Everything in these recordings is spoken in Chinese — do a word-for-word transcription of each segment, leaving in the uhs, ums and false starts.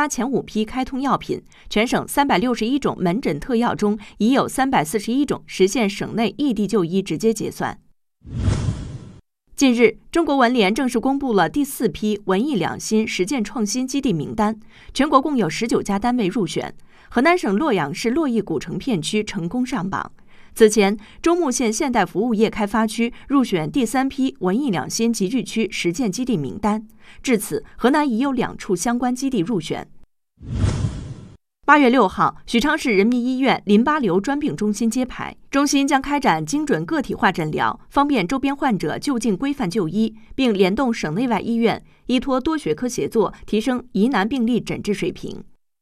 发前五批开通药品，全省三百六十一种门诊特药中，已有三百四十一种实现省内异地就医直接结算。近日，中国文联正式公布了第四批文艺两新实践创新基地名单，全国共有十九家单位入选。河南省洛阳市洛邑古城片区成功上榜。此前，中牟县现代服务业开发区入选第三批文艺两新集聚区实践基地名单。至此，河南已有两处相关基地入选。八月六号，许昌市人民医院淋巴瘤专病中心揭牌，中心将开展精准个体化诊疗，方便周边患者就近规范就医，并联动省内外医院，依托多学科协作，提升疑难病例诊治水平。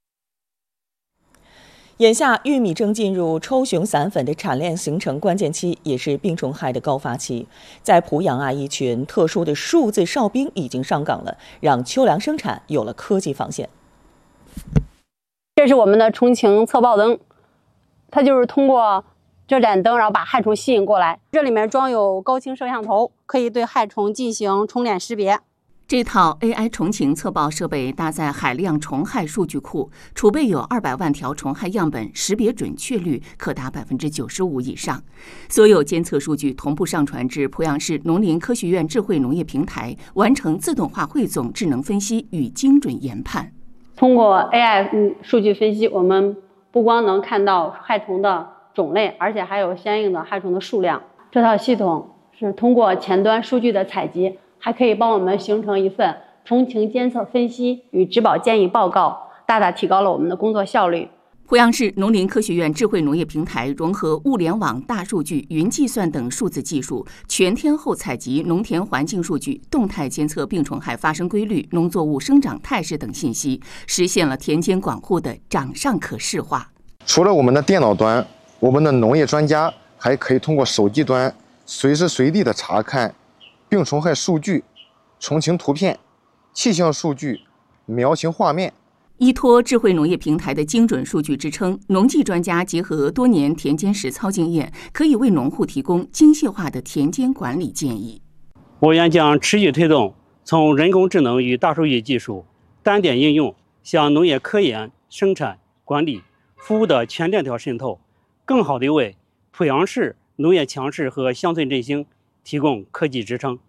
眼下，玉米正进入抽熊散粉的产量形成关键期，也是病虫害的高发期。在濮阳啊，一群特殊的数字哨兵已经上岗了，让秋粮生产有了科技防线。 这是我们的重晴测报灯，它就是通过这盏灯，然后把害虫吸引过来。这里面装有高清摄像头，可以对害虫进行重脸识别。 这套 A I 重晴测报设备搭载海量虫害数据库，储备有二百万条虫害样本，识别准确率可达百分之九十五以上。所有监测数据同步上传至濮阳市农林科学院智慧农业平台，完成自动化汇总、智能分析与精准研判。 通过 A I 数据分析，我们不光能看到害虫的种类，而且还有相应的害虫的数量。这套系统是通过前端数据的采集，还可以帮我们形成一份重晴监测分析与植保建议报告，大大提高了我们的工作效率。 濮阳市农林科学院智慧农业平台融合物联网、大数据、云计算等数字技术，全天候采集农田环境数据，动态监测病虫害发生规律、农作物生长态势等信息，实现了田间管护的掌上可视化。 除了我们的电脑端，我们的农业专家还可以通过手机端随时随地的查看病虫害数据、重晴图片、气象数据、苗情画面。 依托智慧农业平台的精准数据支撑，农技专家结合多年田间实操经验，可以为农户提供精细化的田间管理建议。 我院将持续推动从人工智能与大数据技术单点应用向农业科研、生产、管理、服务的全链条渗透，更好地为濮阳市农业强市和乡村振兴提供科技支撑。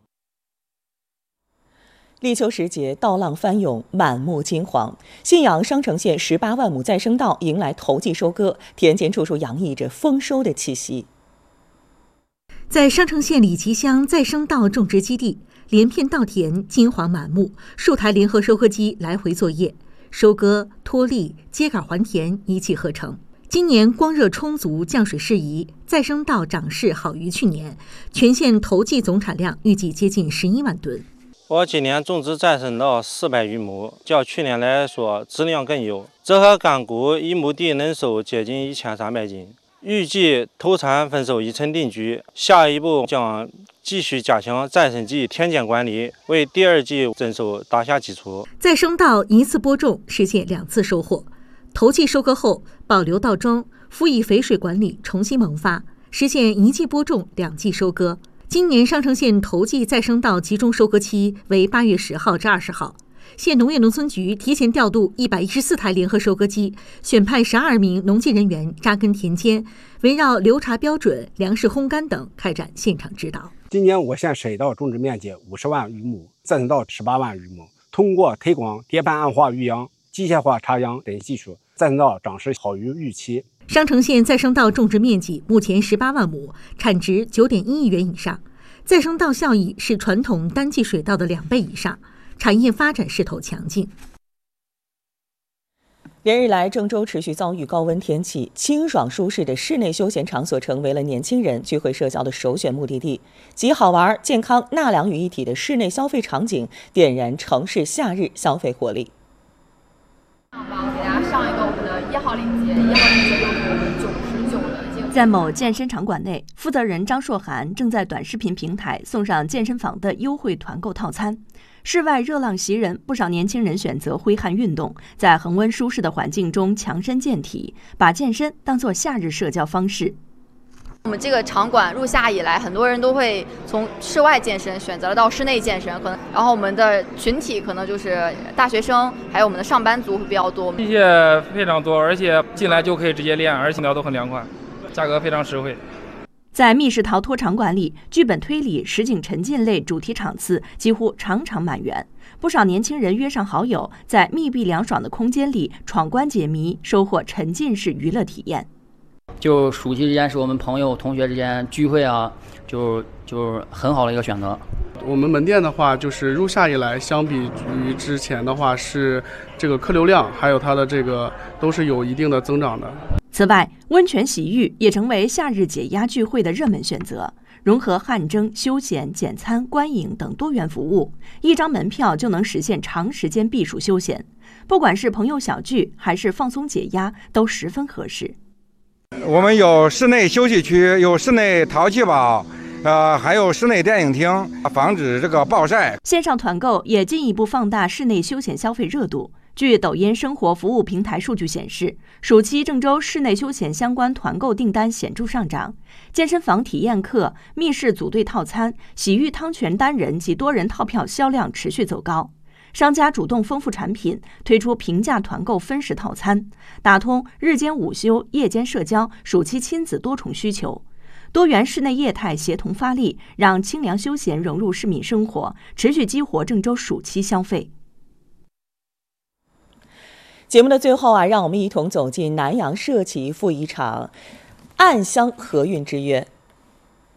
立秋时节，稻浪翻涌，满目金黄。信阳商城县十八万亩再生稻迎来头季收割，田间处处洋溢着丰收的气息。 在商城县李集乡再生稻种植基地，连片稻田金黄满目，数台联合收割机来回作业，收割、脱粒、秸秆还田一气呵成。今年光热充足，降水适宜，再生稻长势好于去年，全县头季总产量预计接近十一万吨。 我今年种植再生稻四百余亩，较去年来说质量更优。折合干谷一亩地能收接近一千三百斤，预计投产丰收已成定局。下一步将继续加强再生季田间管理，为第二季增收打下基础。 再生稻一次播种，实现两次收获。头季收割后，保留稻桩，辅以肥水管理，重新萌发，实现一季播种，两季收割。今年商城县头季再生稻集中收割期为八月十号至二十号，县农业农村局提前调度一百一十四台联合收割机，选派十二名农技人员扎根田间，围绕流查标准、粮食烘干等开展现场指导。 今年我县水稻种植面积五十万余亩，再生稻十八万余亩。通过推广叠盘暗化育秧、机械化插秧等技术，再生稻长势好于预期。 商城县再生稻种植面积目前十八万亩，产值九点一亿元以上，再生稻效益是传统单季水稻的两倍以上，产业发展势头强劲。 连日来，郑州持续遭遇高温天气，清爽舒适的室内休闲场所成为了年轻人聚会社交的首选目的地。集好玩、健康、纳凉于一体的室内消费场景，点燃城市夏日消费活力。 我给大家上一个我们的一号链接，一号链接就是我们九十九的。 在某健身场馆内，负责人张硕涵正在短视频平台送上健身房的优惠团购套餐。室外热浪袭人，不少年轻人选择挥汗运动，在恒温舒适的环境中强身健体，把健身当作夏日社交方式。 我们这个场馆入夏以来，很多人都会从室外健身选择了到室内健身，可能然后我们的群体可能就是大学生，还有我们的上班族会比较多。 器械非常多，而且进来就可以直接练，而且都很凉快，价格非常实惠。 在密室逃脱场馆里，剧本推理、实景沉浸类主题场次几乎场场满员。不少年轻人约上好友，在密闭凉爽的空间里闯关解谜，收获沉浸式娱乐体验。 就暑期之间是我们朋友、同学之间聚会啊，就就是很好的一个选择。 我们门店的话，就是入夏以来，相比于之前的话，是这个客流量还有它的这个都是有一定的增长的。 此外，温泉洗浴也成为夏日解压聚会的热门选择，融合汗蒸、休闲、简餐、观影等多元服务，一张门票就能实现长时间避暑休闲。不管是朋友小聚还是放松解压，都十分合适。 我们有室内休息区，有室内淘气堡，呃，还有室内电影厅，防止这个暴晒。 线上团购也进一步放大室内休闲消费热度。据抖音生活服务平台数据显示，暑期郑州室内休闲相关团购订单显著上涨，健身房体验课、密室组队套餐、洗浴汤泉单人及多人套票销量持续走高。商家主动丰富产品，推出平价团购分时套餐，打通日间午休、夜间社交、暑期亲子多重需求。多元室内业态协同发力，让清凉休闲融入市民生活，持续激活郑州暑期消费。 节目的最后啊，让我们一同走进南阳社企赴一场暗香合运之约。